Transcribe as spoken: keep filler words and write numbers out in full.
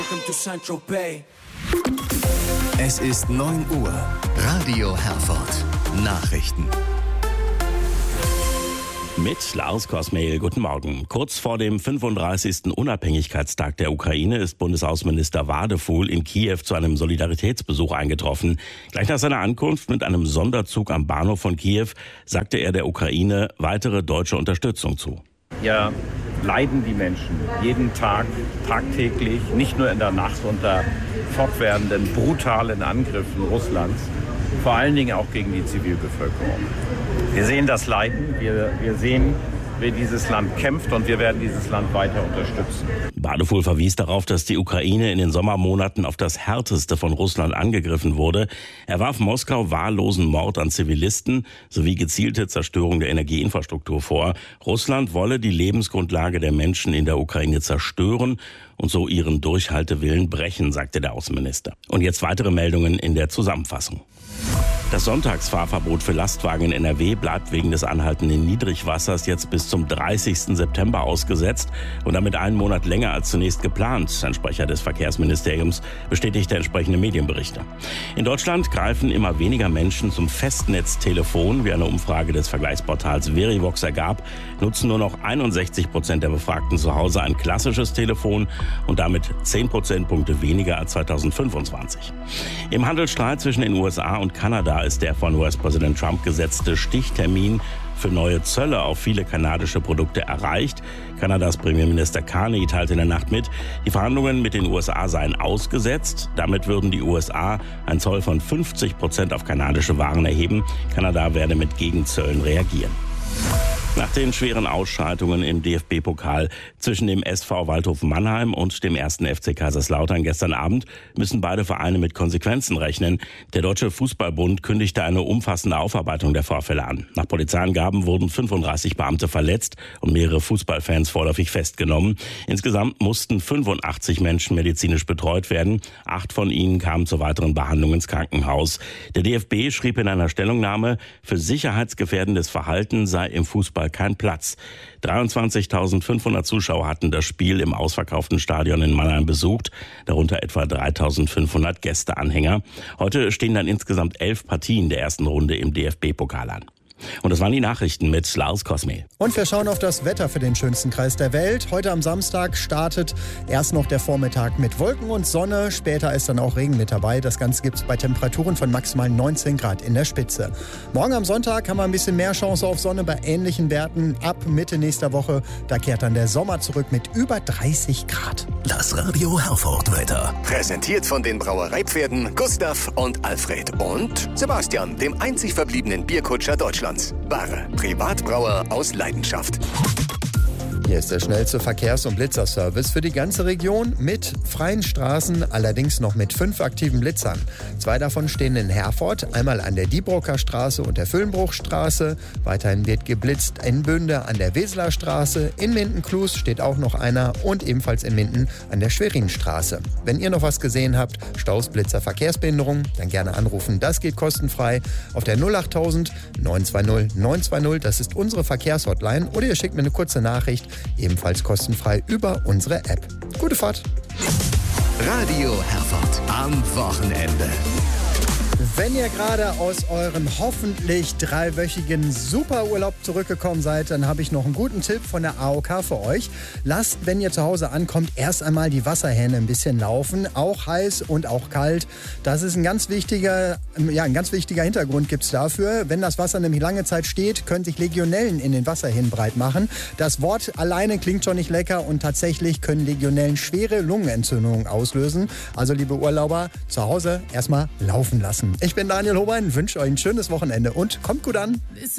Es ist neun Uhr. Radio Herford. Nachrichten. Mit Lars Kosmehl, guten Morgen. Kurz vor dem fünfunddreißigsten Unabhängigkeitstag der Ukraine ist Bundesaußenminister Wadefuhl in Kiew zu einem Solidaritätsbesuch eingetroffen. Gleich nach seiner Ankunft mit einem Sonderzug am Bahnhof von Kiew sagte er der Ukraine weitere deutsche Unterstützung zu. Ja, leiden die Menschen jeden Tag, tagtäglich, nicht nur in der Nacht unter fortwährenden, brutalen Angriffen Russlands, vor allen Dingen auch gegen die Zivilbevölkerung. Wir sehen das Leiden, wir, wir sehen, wie dieses Land kämpft und wir werden dieses Land weiter unterstützen. Wadefuhl verwies darauf, dass die Ukraine in den Sommermonaten auf das Härteste von Russland angegriffen wurde. Er warf Moskau wahllosen Mord an Zivilisten sowie gezielte Zerstörung der Energieinfrastruktur vor. Russland wolle die Lebensgrundlage der Menschen in der Ukraine zerstören und so ihren Durchhaltewillen brechen, sagte der Außenminister. Und jetzt weitere Meldungen in der Zusammenfassung. Das Sonntagsfahrverbot für Lastwagen in N R W bleibt wegen des anhaltenden Niedrigwassers jetzt bis zum dreißigsten September ausgesetzt und damit einen Monat länger als zunächst geplant. Ein Sprecher des Verkehrsministeriums bestätigte entsprechende Medienberichte. In Deutschland greifen immer weniger Menschen zum Festnetztelefon. Wie eine Umfrage des Vergleichsportals Verivox ergab, nutzen nur noch einundsechzig Prozent der Befragten zu Hause ein klassisches Telefon und damit zehn Prozentpunkte weniger als zweitausendfünfundzwanzig. Im Handelsstreit zwischen den U S A und Kanada ist der von U S-Präsident Trump gesetzte Stichtermin für neue Zölle auf viele kanadische Produkte erreicht. Kanadas Premierminister Carney teilte in der Nacht mit, die Verhandlungen mit den U S A seien ausgesetzt. Damit würden die U S A einen Zoll von fünfzig Prozent auf kanadische Waren erheben. Kanada werde mit Gegenzöllen reagieren. Nach den schweren Ausschreitungen im D F B-Pokal zwischen dem S V Waldhof Mannheim und dem ersten F C Kaiserslautern gestern Abend müssen beide Vereine mit Konsequenzen rechnen. Der Deutsche Fußballbund kündigte eine umfassende Aufarbeitung der Vorfälle an. Nach Polizeiangaben wurden fünfunddreißig Beamte verletzt und mehrere Fußballfans vorläufig festgenommen. Insgesamt mussten fünfundachtzig Menschen medizinisch betreut werden. Acht von ihnen kamen zur weiteren Behandlung ins Krankenhaus. Der D F B schrieb in einer Stellungnahme, für sicherheitsgefährdendes Verhalten sei im Fußball kein Platz. dreiundzwanzigtausendfünfhundert Zuschauer hatten das Spiel im ausverkauften Stadion in Mannheim besucht, darunter etwa dreitausendfünfhundert Gästeanhänger. Heute stehen dann insgesamt elf Partien der ersten Runde im D F B-Pokal an. Und das waren die Nachrichten mit Lars Kosmehl. Und wir schauen auf das Wetter für den schönsten Kreis der Welt. Heute am Samstag startet erst noch der Vormittag mit Wolken und Sonne. Später ist dann auch Regen mit dabei. Das Ganze gibt es bei Temperaturen von maximal neunzehn Grad in der Spitze. Morgen am Sonntag haben wir ein bisschen mehr Chance auf Sonne bei ähnlichen Werten. Ab Mitte nächster Woche, da kehrt dann der Sommer zurück mit über dreißig Grad. Das Radio Herford Wetter. Präsentiert von den Brauereipferden Gustav und Alfred und Sebastian, dem einzig verbliebenen Bierkutscher Deutschlands. Wahre Privatbrauer aus Leidenschaft. Hier ist der schnellste Verkehrs- und Blitzerservice für die ganze Region mit freien Straßen, allerdings noch mit fünf aktiven Blitzern. Zwei davon stehen in Herford, einmal an der Diebrocker Straße und der Füllenbruchstraße. Weiterhin wird geblitzt in Bünde an der Weseler Straße. In Minden-Klus steht auch noch einer und ebenfalls in Minden an der Schwerinstraße. Wenn ihr noch was gesehen habt, Staus, Blitzer, Verkehrsbehinderung, dann gerne anrufen. Das geht kostenfrei auf der null achttausend neun zwei null neun zwei null. Das ist unsere Verkehrshotline. Oder ihr schickt mir eine kurze Nachricht, ebenfalls kostenfrei über unsere App. Gute Fahrt! Radio Herford am Wochenende. Wenn ihr gerade aus eurem hoffentlich dreiwöchigen Superurlaub zurückgekommen seid, dann habe ich noch einen guten Tipp von der A O K für euch. Lasst, wenn ihr zu Hause ankommt, erst einmal die Wasserhähne ein bisschen laufen, auch heiß und auch kalt. Das ist ein ganz wichtiger, ja, ein ganz wichtiger Hintergrund gibt's dafür. Wenn das Wasser nämlich lange Zeit steht, können sich Legionellen in den Wasserhähnen breit machen. Das Wort alleine klingt schon nicht lecker und tatsächlich können Legionellen schwere Lungenentzündungen auslösen. Also liebe Urlauber, zu Hause erstmal laufen lassen. Ich bin Daniel Hobein, wünsche euch ein schönes Wochenende und kommt gut an.